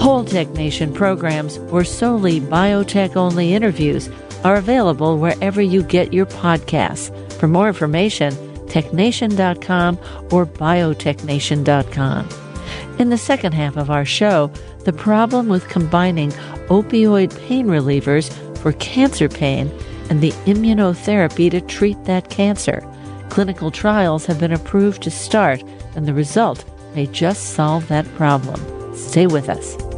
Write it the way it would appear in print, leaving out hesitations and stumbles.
Whole Tech Nation programs or solely biotech-only interviews are available wherever you get your podcasts. For more information, technation.com or biotechnation.com. In the second half of our show, the problem with combining opioid pain relievers for cancer pain and the immunotherapy to treat that cancer. Clinical trials have been approved to start, and the result may just solve that problem. Stay with us.